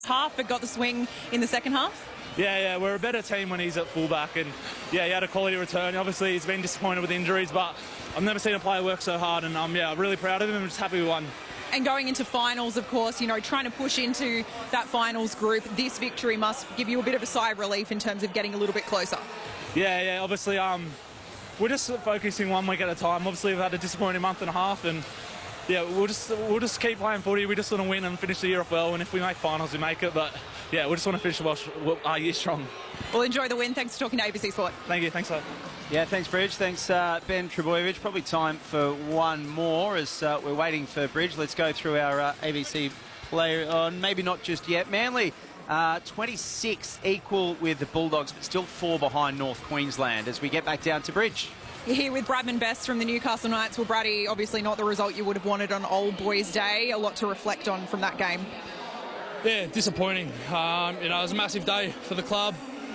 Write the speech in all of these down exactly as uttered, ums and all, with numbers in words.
half, but got the swing in the second half? Yeah, yeah, we're a better team when he's at fullback, and yeah, he had a quality return. Obviously, he's been disappointed with injuries, but I've never seen a player work so hard, and I'm yeah, really proud of him. I'm just happy we won. And going into finals, of course, you know, trying to push into that finals group, this victory must give you a bit of a sigh of relief in terms of getting a little bit closer. Yeah, yeah, obviously, um, we're just focusing one week at a time. Obviously, we've had a disappointing month and a half, and yeah, we'll just we'll just keep playing footy. We just want to win and finish the year off well, and if we make finals, we make it. But yeah, we just want to finish well, our year strong. Well, enjoy the win. Thanks for talking to A B C Sport. Thank you. Thanks, sir. Yeah, thanks, Bridge. Thanks, uh, Ben Trbojevic. Probably time for one more as uh, we're waiting for Bridge. Let's go through our uh, A B C player. Oh, maybe not just yet. Manly, uh, twenty-six, equal with the Bulldogs, but still four behind North Queensland as we get back down to Bridge. You're here with Bradman Best from the Newcastle Knights. Well, Braddy, obviously not the result you would have wanted on Old Boys Day. A lot to reflect on from that game. Yeah, disappointing. Um, you know, it was a massive day for the club.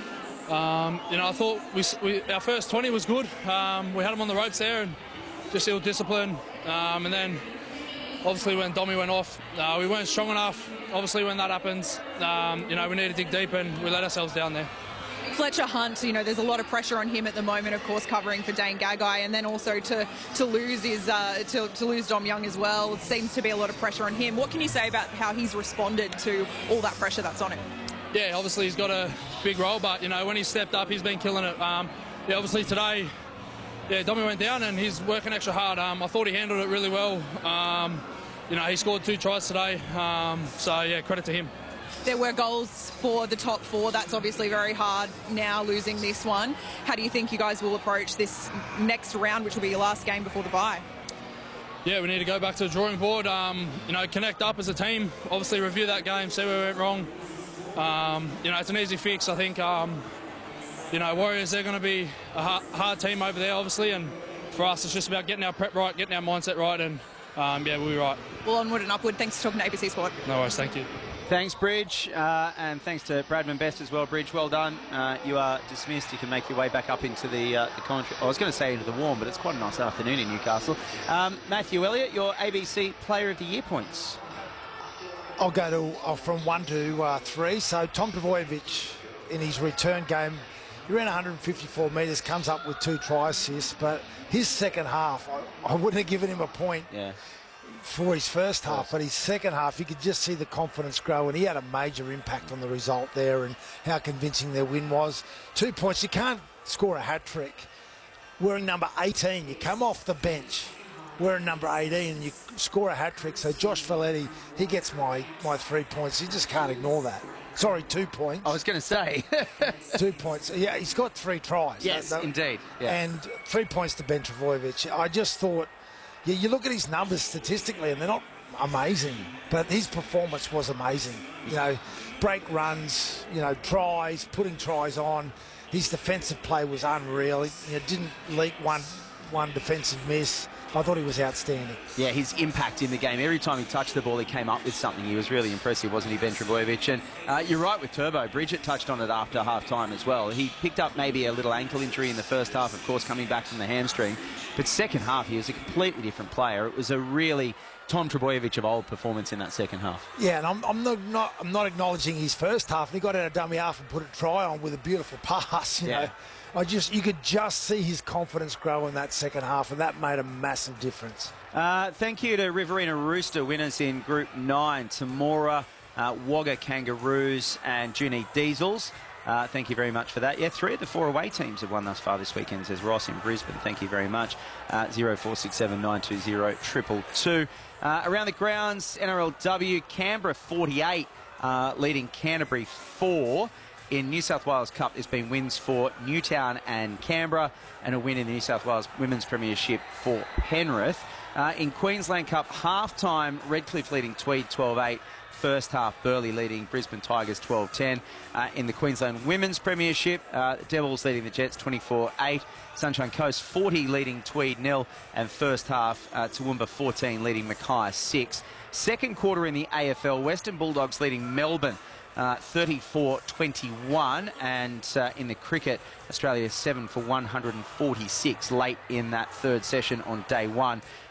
Um, you know, I thought we, we, our first twenty was good. Um, we had them on the ropes there and just ill discipline. Um, and then, obviously, when Domi went off, uh, we weren't strong enough. Obviously, when that happens, um, you know, we need to dig deep, and we let ourselves down there. Fletcher Hunt, you know, there's a lot of pressure on him at the moment, of course, covering for Dane Gagai, and then also to to lose is uh, to, to lose Dom Young as well. It seems to be a lot of pressure on him. What can you say about how he's responded to all that pressure that's on him? Yeah, obviously he's got a big role, but you know, when he's stepped up, he's been killing it. Um, yeah, obviously today, yeah, Domi went down and he's working extra hard. Um, I thought he handled it really well. Um, you know, he scored two tries today, um, so yeah, credit to him. There were goals for the top four. That's obviously very hard now, losing this one. How do you think you guys will approach this next round, which will be your last game before the bye? Yeah, we need to go back to the drawing board, um, you know, connect up as a team, obviously review that game, see where we went wrong. Um, you know, it's an easy fix. I think, um, you know, Warriors, they're going to be a hard, hard team over there, obviously, and for us, it's just about getting our prep right, getting our mindset right, and, um, yeah, we'll be right. Well, onward and upward. Thanks for talking to A B C Sport. No worries, thank you. Thanks, Bridge, uh, and thanks to Bradman Best as well. Bridge, well done. Uh, you are dismissed. You can make your way back up into the, uh, the commentary. I was going to say into the warm, but it's quite a nice afternoon in Newcastle. Um, Matthew Elliott, your A B C Player of the Year points. I'll go to uh, from one to uh, three. So Tom Trbojevic in his return game, he ran one hundred fifty-four metres, comes up with two try assists, but his second half, I, I wouldn't have given him a point. Yeah. For his first half, but his second half, you could just see the confidence grow, and he had a major impact on the result there and how convincing their win was. Two points, you can't score a hat-trick wearing number eighteen. You come off the bench wearing number eighteen and you score a hat-trick. So Josh Folletti, he gets my, my three points. You just can't ignore that. Sorry, two points. I was going to say. Two points. Yeah, he's got three tries. Yes, that, that, indeed. Yeah. And three points to Ben Trbojevic. I just thought, yeah, you look at his numbers statistically and they're not amazing, but his performance was amazing. You know, break runs, you know, tries, putting tries on. His defensive play was unreal. He you know, didn't leak one one defensive miss. I thought he was outstanding. Yeah, his impact in the game. Every time he touched the ball, he came up with something. He was really impressive, wasn't he, Ben Trbojevic? And uh, you're right with Turbo. Bridget touched on it after half-time as well. He picked up maybe a little ankle injury in the first half, of course, coming back from the hamstring. But second half, he was a completely different player. It was a really Tom Trbojevic of old performance in that second half. Yeah, and I'm, I'm, not, not, I'm not acknowledging his first half. He got out of dummy half and put a try on with a beautiful pass, you yeah. know. I just, you could just see his confidence grow in that second half, and that made a massive difference. Uh, thank you to Riverina Rooster, winners in Group nine, Temora, uh, Wagga Kangaroos and Junee Diesels. Uh, thank you very much for that. Yeah, three of the four away teams have won thus far this weekend, says Ross in Brisbane. Thank you very much. Uh, zero four six seven nine two zero two two. Uh, around the grounds, N R L W, Canberra forty-eight, uh, leading Canterbury four. In New South Wales Cup, there's been wins for Newtown and Canberra, and a win in the New South Wales Women's Premiership for Penrith. Uh, in Queensland Cup, half-time, Redcliffe leading Tweed twelve eight. First half, Burleigh leading Brisbane Tigers twelve ten. Uh, in the Queensland Women's Premiership, uh, Devils leading the Jets twenty-four eight. Sunshine Coast forty leading Tweed nil. And first half, uh, Toowoomba fourteen leading Mackay six. Second quarter in the A F L, Western Bulldogs leading Melbourne Uh, thirty-four twenty-one, and uh, in the cricket, Australia seven for one hundred forty-six late in that third session on day one.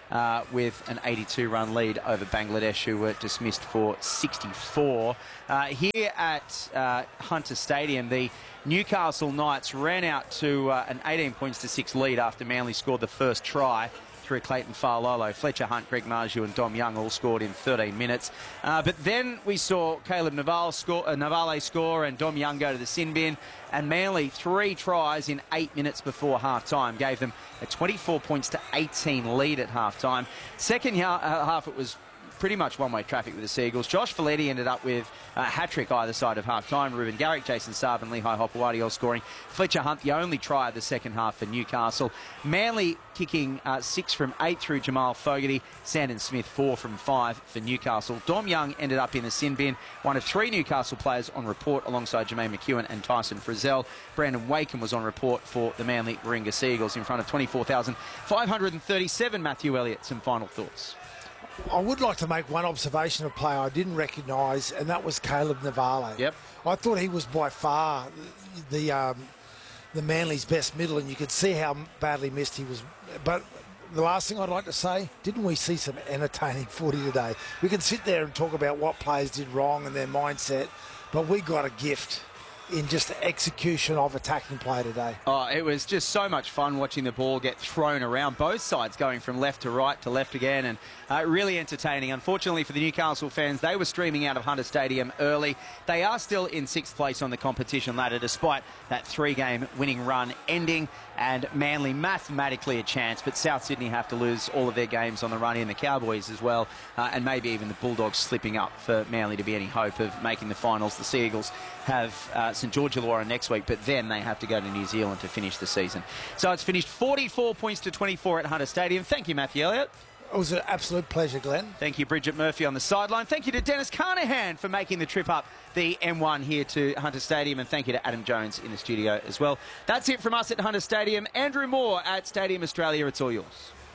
uh, with an eighty-two run lead over Bangladesh, who were dismissed for sixty-four. Uh, here at uh, Hunter Stadium, the Newcastle Knights ran out to uh, an eighteen points to six lead after Manly scored the first try through Clayton Farlolo. Fletcher Hunt, Greg Marju and Dom Young all scored in thirteen minutes. Uh, but then we saw Caleb Navale score, uh, Navale score and Dom Young go to the sin bin. And Manly, three tries in eight minutes before half-time, gave them a twenty-four points to eighteen lead at half-time. Second uh, half, it was pretty much one-way traffic with the Seagulls. Josh Folletti ended up with a hat-trick either side of half-time. Ruben Garrick, Jason Saab and Lehigh Hopewadi all scoring. Fletcher Hunt, the only try of the second half for Newcastle. Manly kicking uh, six from eight through Jamal Fogarty. Sandon Smith, four from five for Newcastle. Dom Young ended up in the sin bin, one of three Newcastle players on report alongside Jermaine McEwen and Tyson Frizzell. Brandon Wakem was on report for the Manly Warringah Seagulls in front of twenty-four thousand five hundred thirty-seven. Matthew Elliott, some final thoughts. I would like to make one observation of a player I didn't recognise, and that was Caleb Navale. Yep. I thought he was by far the um, the Manly's best middle, and you could see how badly missed he was. But the last thing I'd like to say, didn't we see some entertaining footy today? We can sit there and talk about what players did wrong and their mindset, but we got a gift in just the execution of attacking play today. Oh, it was just so much fun watching the ball get thrown around, both sides going from left to right to left again, and uh, really entertaining. Unfortunately for the Newcastle fans, they were streaming out of Hunter Stadium early. They are still in sixth place on the competition ladder despite that three-game winning run ending, and Manly mathematically a chance, but South Sydney have to lose all of their games on the run in, the Cowboys as well, uh, and maybe even the Bulldogs slipping up for Manly to be any hope of making the finals. The Seagulls have uh, St George Illawarra next week, but then they have to go to New Zealand to finish the season. So it's finished forty-four points to twenty-four at Hunter Stadium. Thank you, Matthew Elliott. It was an absolute pleasure, Glenn. Thank you, Bridget Murphy on the sideline. Thank you to Dennis Carnahan for making the trip up the M one here to Hunter Stadium, and thank you to Adam Jones in the studio as well. That's it from us at Hunter Stadium. Andrew Moore at Stadium Australia, it's all yours.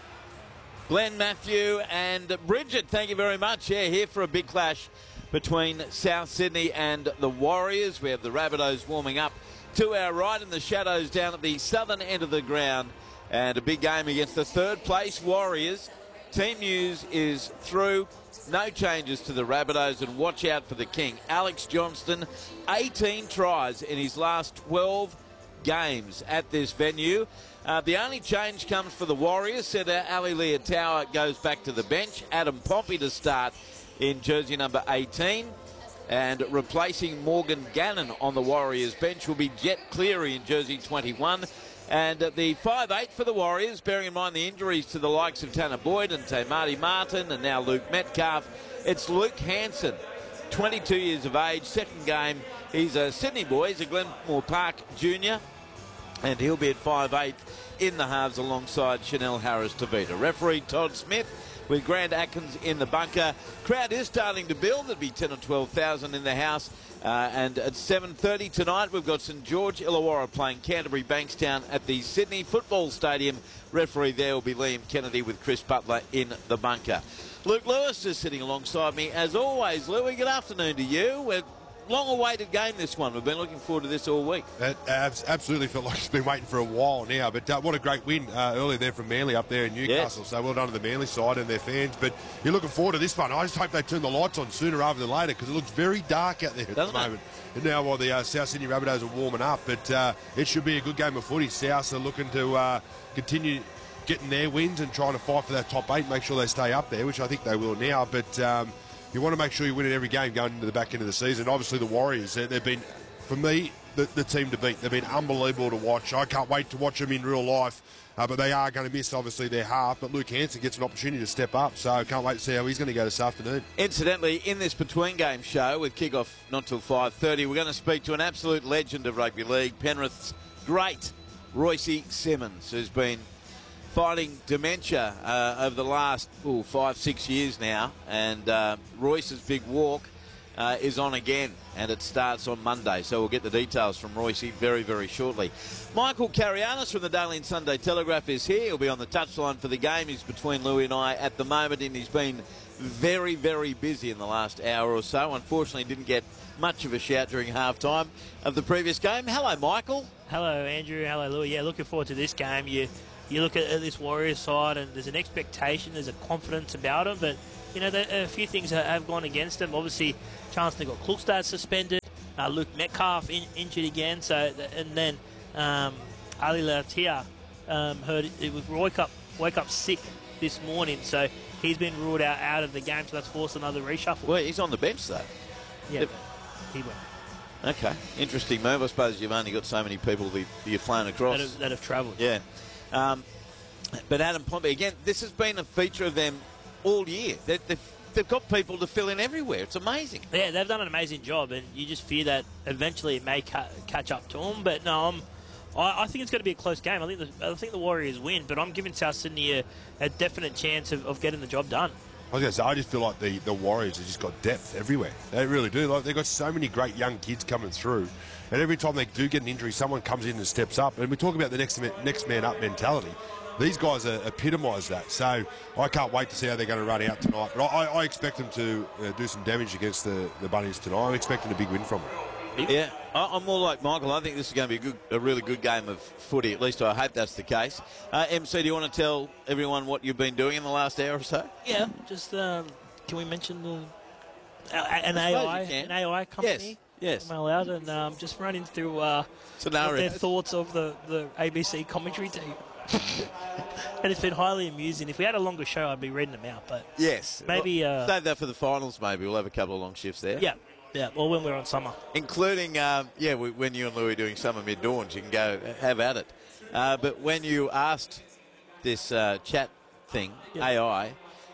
Glenn, Matthew and Bridget, thank you very much. Yeah, here for a big clash between South Sydney and the Warriors. We have the Rabbitohs warming up to our right and the Shadows down at the southern end of the ground. And a big game against the third place Warriors. Team news is through. No changes to the Rabbitohs, and watch out for the King. Alex Johnston, eighteen tries in his last twelve games at this venue. Uh, the only change comes for the Warriors. Setter Ali Leotawa goes back to the bench. Adam Pompey to start in jersey number eighteen. And replacing Morgan Gannon on the Warriors bench will be Jet Cleary in jersey twenty-one. And uh, the five eight for the Warriors, bearing in mind the injuries to the likes of Tanner Boyd and Te Marty Martin and now Luke Metcalf, it's Luke Hanson, twenty-two years of age, second game. He's a Sydney boy, he's a Glenmore Park junior, and he'll be at five eight in the halves alongside Chanel Harris-Tavita. Referee Todd Smith with Grant Atkins in the bunker. Crowd is starting to build. There'll be ten or twelve thousand in the house. Uh, and at seven thirty tonight, we've got St George Illawarra playing Canterbury Bankstown at the Sydney Football Stadium. Referee there will be Liam Kennedy with Chris Butler in the bunker. Luke Lewis is sitting alongside me as always. Louis, good afternoon to you. We're long-awaited game, this one. We've been looking forward to this all week. It absolutely felt like it's been waiting for a while now, but uh, what a great win uh, earlier there from Manly up there in Newcastle. Yes. So well done to the Manly side and their fans. But you're looking forward to this one. I just hope they turn the lights on sooner rather than later, because it looks very dark out there at Doesn't the moment. It? And now while the uh, South Sydney Rabbitohs are warming up, but uh, it should be a good game of footy. South are looking to uh, continue getting their wins and trying to fight for that top eight, make sure they stay up there, which I think they will now. But um, you want to make sure you win in every game going into the back end of the season. Obviously, the Warriors, they've been, for me, the, the team to beat. They've been unbelievable to watch. I can't wait to watch them in real life. Uh, but they are going to miss, obviously, their half. But Luke Hanson gets an opportunity to step up, so I can't wait to see how he's going to go this afternoon. Incidentally, in this between-game show, with kick-off not till five thirty, we're going to speak to an absolute legend of rugby league, Penrith's great Royce Simmons, who's been fighting dementia uh, over the last ooh, five, six years now. And uh, Royce's big walk uh, is on again, and it starts on Monday. So we'll get the details from Royce very, very shortly. Michael Carianis from the Daily and Sunday Telegraph is here. He'll be on the touchline for the game. He's between Louis and I at the moment, and he's been very, very busy in the last hour or so. Unfortunately, didn't get much of a shout during half-time of the previous game. Hello, Michael. Hello, Andrew. Hello, Louis. Yeah, looking forward to this game. You you look at, at this Warriors side and there's an expectation, there's a confidence about them, but you know, there, a few things have, have gone against them. Obviously, Chancellor got Klukstad suspended, uh, Luke Metcalf in, injured again, so and then um, Ali Latia um, heard it was wake up wake up sick this morning, so he's been ruled out out of the game, so that's forced another reshuffle. Well, he's on the bench though. Yeah, Yep. he went. Okay, interesting move. I suppose you've only got so many people that you've flown across. That have, that have travelled. Yeah. Um, but Adam Pompey, again, this has been a feature of them all year. They, they've, they've got people to fill in everywhere. It's amazing. Yeah, they've done an amazing job, and you just fear that eventually it may ca- catch up to them. But no, I'm, I, I think it's going to be a close game. I think the, I think the Warriors win, but I'm giving South Sydney a, a definite chance of, of getting the job done. I was going to say, I just feel like the, the Warriors have just got depth everywhere. They really do. Like, they've got so many great young kids coming through. And every time they do get an injury, someone comes in and steps up. And we talk about the next man, next man up mentality. These guys are, epitomise that. So I can't wait to see how they're going to run out tonight. But I, I expect them to uh, do some damage against the, the Bunnies tonight. I'm expecting a big win from them. Yeah, I- I'm more like Michael. I think this is going to be a, good, a really good game of footy. At least I hope that's the case. Uh, M C, do you want to tell everyone what you've been doing in the last hour or so? Yeah, just um, can we mention the uh, an I A suppose I you can. an A I company? Yes, yes. Am I allowed? And um, just running through uh, what Scenarios. their thoughts of the, the A B C commentary team. And it's been highly amusing. If we had a longer show, I'd be reading them out. But Yes. maybe Well, uh, save that for the finals, maybe. We'll have a couple of long shifts there. yeah, yeah. Or when we're on summer. Including, um, yeah, we, when you and Louis are doing summer mid-dawns, you can go have at it. Uh, but when you asked this uh, chat thing, Yeah. A I,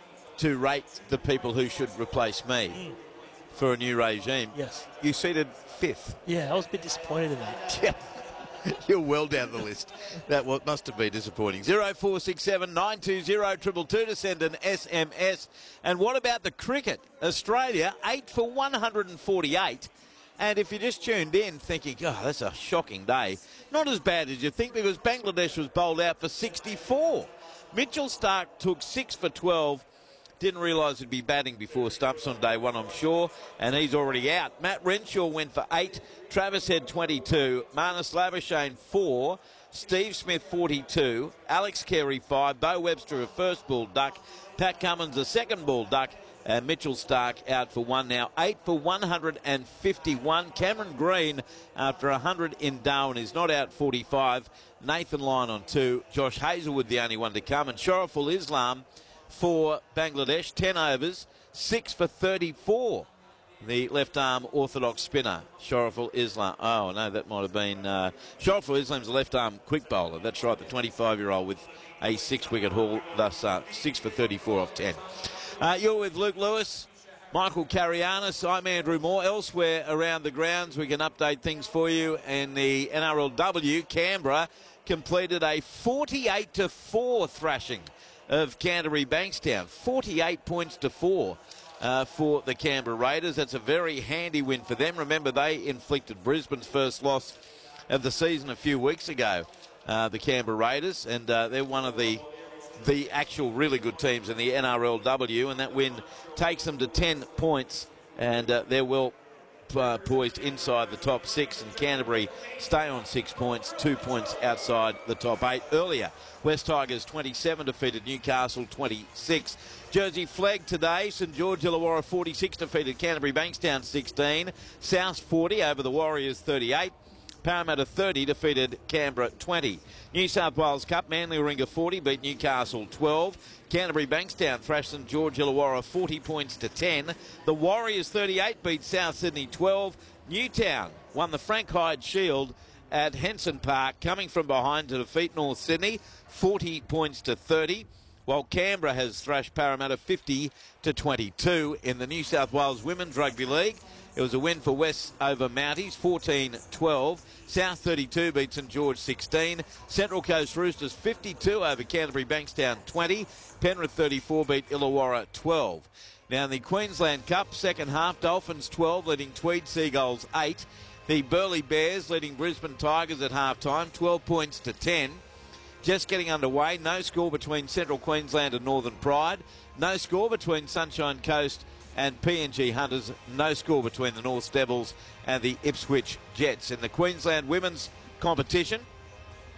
to rate the people who should replace me Mm. for a new regime, Yes. you seated fifth. Yeah, I was a bit disappointed in that. Yeah. You're well down the list. That wa- must have been disappointing. zero four six seven nine two zero two two two to send an S M S. And what about the cricket? Australia, eight for one hundred forty-eight. And if you just tuned in thinking, oh, that's a shocking day, not as bad as you think, because Bangladesh was bowled out for sixty-four. Mitchell Stark took six for twelve. Didn't realise he'd be batting before stumps on day one, I'm sure, and he's already out. Matt Renshaw went for eight, Travis Head twenty-two, Marnus Labuschagne four, Steve Smith forty-two, Alex Carey five, Bo Webster a first ball duck, Pat Cummins a second ball duck, and Mitchell Stark out for one now. eight for one hundred fifty-one. Cameron Green, after one hundred in Darwin, is not out forty-five. Nathan Lyon on two. Josh Hazlewood the only one to come, and Shariful Islam for Bangladesh, ten overs, six for thirty-four. The left-arm orthodox spinner, Shariful Islam. Oh, no, that might have been... Uh, Shariful Islam's a left-arm quick bowler. That's right, the twenty-five-year-old with a six-wicket haul, thus uh, six for thirty-four off ten. Uh, you're with Luke Lewis, Michael Carianis. I'm Andrew Moore. Elsewhere around the grounds, we can update things for you. In the N R L W, Canberra completed a forty-eight to four thrashing of Canterbury Bankstown. forty-eight points to four uh, for the Canberra Raiders. That's a very handy win for them. Remember, they inflicted Brisbane's first loss of the season a few weeks ago, uh, the Canberra Raiders, and uh, they're one of the the actual really good teams in the N R L W, and that win takes them to ten points, and uh, they're well uh, poised inside the top six, and Canterbury stay on six points, two points outside the top eight. Earlier, West Tigers twenty-seven defeated Newcastle twenty-six. Jersey flag today, St George Illawarra forty-six defeated Canterbury Bankstown sixteen. South forty over the Warriors thirty-eight. Parramatta thirty defeated Canberra twenty. New South Wales Cup, Manly Warringah forty beat Newcastle twelve. Canterbury Bankstown thrashed St George Illawarra forty points to ten. The Warriors thirty-eight beat South Sydney twelve. Newtown won the Frank Hyde Shield at Henson Park, coming from behind to defeat North Sydney forty points to thirty. While Canberra has thrashed Parramatta fifty to twenty-two. In the New South Wales Women's Rugby League, it was a win for West over Mounties, fourteen twelve. South thirty-two beat St George sixteen. Central Coast Roosters fifty-two over Canterbury Bankstown twenty. Penrith thirty-four beat Illawarra twelve. Now in the Queensland Cup, second half, Dolphins twelve leading Tweed Seagulls eight. The Burleigh Bears leading Brisbane Tigers at half-time, twelve points to ten. Just getting underway, no score between Central Queensland and Northern Pride. No score between Sunshine Coast and P N G Hunters. No score between the North Devils and the Ipswich Jets. In the Queensland women's competition,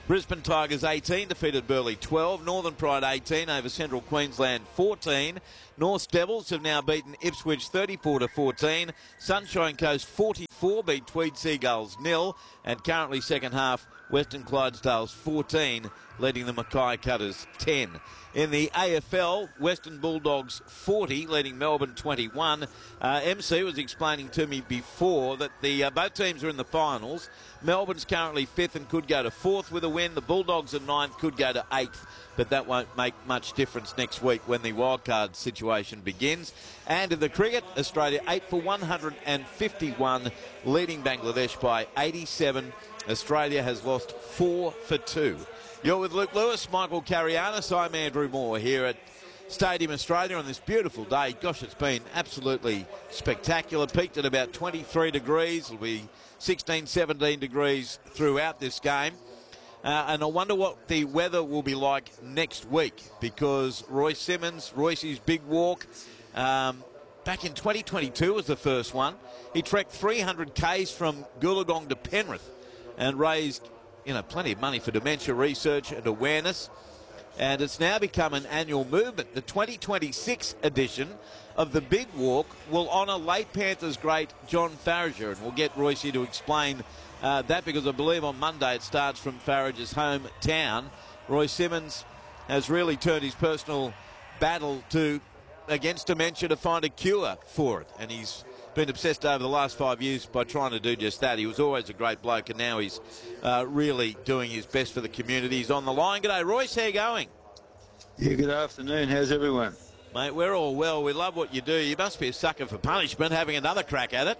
Brisbane Tigers eighteen, defeated Burleigh twelve. Northern Pride eighteen over Central Queensland fourteen. North Devils have now beaten Ipswich thirty-four to fourteen. Sunshine Coast forty-four beat Tweed Seagulls nil. And currently second half, Western Clydesdales fourteen, leading the Mackay Cutters ten. In the A F L, Western Bulldogs forty, leading Melbourne twenty-one. Uh, M C was explaining to me before that the uh, both teams are in the finals. Melbourne's currently fifth and could go to fourth with a win. The Bulldogs are ninth, could go to eighth, but that won't make much difference next week when the wildcard situation begins. And in the cricket, Australia eight for one hundred fifty-one, leading Bangladesh by eighty-seven. Australia has lost four for two. You're with Luke Lewis, Michael Carianis. I'm Andrew Moore here at Stadium Australia on this beautiful day. Gosh, it's been absolutely spectacular. Peaked at about twenty-three degrees. It'll be sixteen, seventeen degrees throughout this game. Uh, and I wonder what the weather will be like next week, because Roy Simmons, Royce's big walk, um, back in twenty twenty-two was the first one. He trekked three hundred kays from Goolagong to Penrith and raised, you know, plenty of money for dementia research and awareness. And it's now become an annual movement. The twenty twenty-six edition of the Big Walk will honour late Panthers great John Farriger, and we'll get Royce to explain uh, that, because I believe on Monday it starts from Farriger's hometown. Roy Simmons has really turned his personal battle to against dementia to find a cure for it, and he's been obsessed over the last five years by trying to do just that. He was always a great bloke, and now he's uh, really doing his best for the community. He's on the line. G'day, Royce. How you going? Yeah, good afternoon. How's everyone? Mate, we're all well. We love what you do. You must be a sucker for punishment, having another crack at it.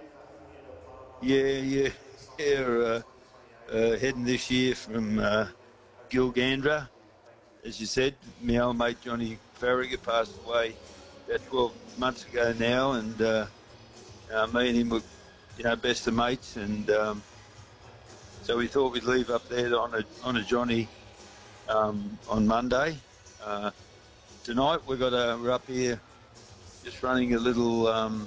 Yeah, yeah. Yeah, uh, uh, heading this year from uh, Gilgandra. As you said, my old mate Johnny Farriger passed away about twelve months ago now, and uh, uh, me and him were, you know, best of mates, and um, so we thought we'd leave up there on a on a Johnny um, on Monday. Uh, tonight we got a, we're up here just running a little um,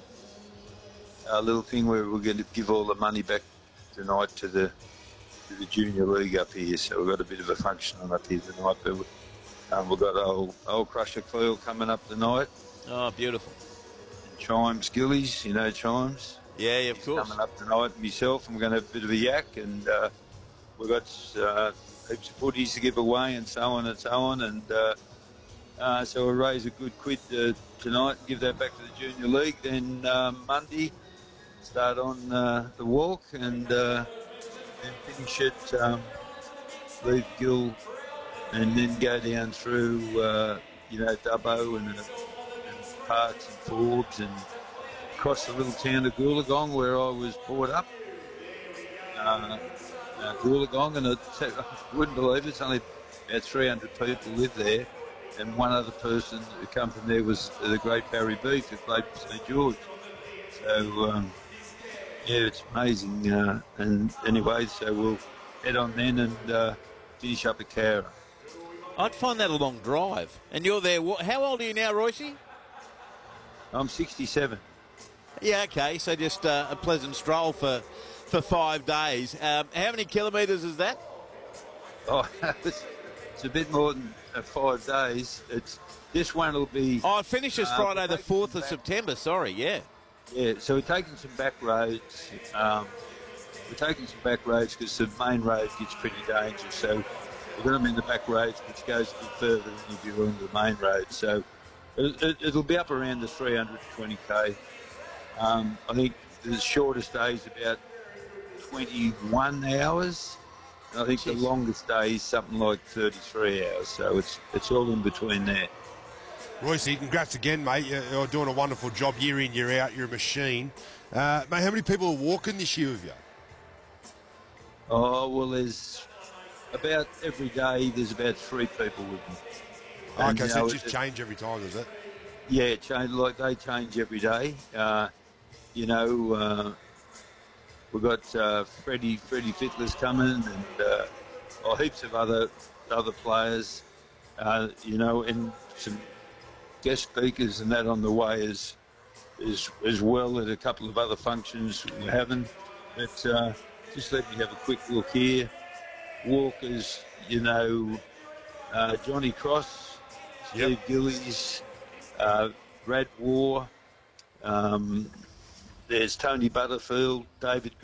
a little thing where we're going to give all the money back tonight to the to the junior league up here. So we've got a bit of a function on up here tonight. But um, we've got old old Crusher Cleo coming up tonight. Oh, beautiful. And Chimes Gillies, you know Chimes. Yeah, yeah, of He's course. coming up tonight. Myself, I'm going to have a bit of a yak, and uh, we've got uh, heaps of footies to give away, and so on and so on. And uh, uh, so we'll raise a good quid uh, tonight and give that back to the junior league. Then um, Monday, start on uh, the walk, and uh, then finish it, um, leave Gill, and then go down through, uh, you know, Dubbo and, uh, and Parks and Forbes, and across the little town of Goolagong, where I was brought up. Uh, uh, Goolagong, and I wouldn't believe it, it's only about three hundred people live there, and one other person who come from there was the great Barry Beef, who played for Saint George. So, um, yeah, it's amazing. Uh, and anyway, so we'll head on then and uh, finish up at Cowra. I'd find that a long drive. And you're there. How old are you now, Royce? I'm sixty-seven. Yeah, okay. So just uh, a pleasant stroll for, for five days. Um, how many kilometres is that? Oh, it's, it's a bit more than uh, five days. It's this one will be. Oh, it finishes uh, Friday the fourth of back. September. Sorry, yeah. Yeah, so we're taking some back roads. Um, we're taking some back roads because the main road gets pretty dangerous. So we've got them in the back roads, which goes a bit further than if you're on the main road. So it, it, it'll be up around the three hundred twenty k. Um, I think the shortest day is about twenty-one hours. And I think Jeez. the longest day is something like thirty-three hours. So it's it's all in between there. Royce, congrats again, mate. You're doing a wonderful job year in, year out. You're a machine. Uh, mate, how many people are walking this year with you? Oh, well, there's about every day there's about three people with me. And, okay, so know, it just change every time, does it? Yeah, it change, like they change every day. Uh, you know, uh, we've got uh, Freddie, Freddie Fittler's coming, and uh, oh, heaps of other other players, uh, you know, and some guest speakers and that on the way as as as well at a couple of other functions we're having. But uh, just let me have a quick look here. Walkers, you know, uh, Johnny Cross, Steve Yep. Gillies, uh, Brad War. Um, there's Tony Butterfield, David